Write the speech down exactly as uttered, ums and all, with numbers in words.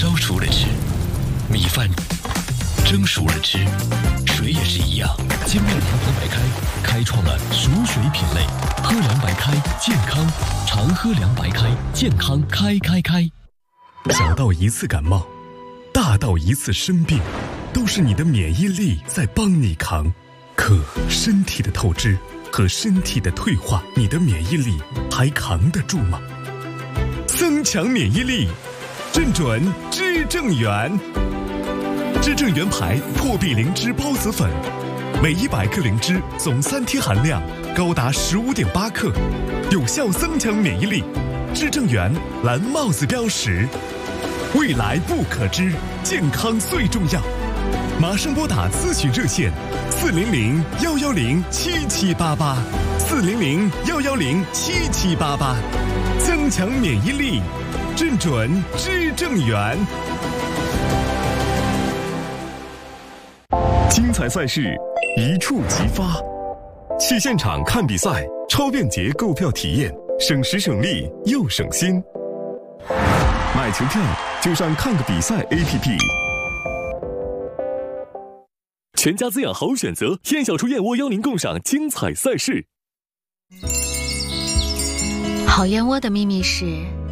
烧熟了吃，米饭蒸熟了吃，水也是一样。精酿阳光白开开创了熟水品类，喝凉白开健康，常喝凉白开健康开开开。 小到一次感冒，大到一次生病，都是你的免疫力在帮你扛。可身体的透支和身体的退化，你的免疫力还扛得住吗？增强免疫力，正准知正元。知正元牌破壁灵芝孢子粉，每一百克灵芝总三天含量高达十五点八克，有效增强免疫力。知正元蓝帽子标识，未来不可知，健康最重要。马上拨打咨询热线四零零幺幺零七七八八，四零零幺幺零七七八八，增强免疫力，正准知正元。精彩赛事一触即发，去现场看比赛，超便捷购票体验，省时省力又省心。买球票就上看个比赛 A P P。全家滋养好选择，燕小厨燕窝邀您共赏精彩赛事。 好燕窝的秘密是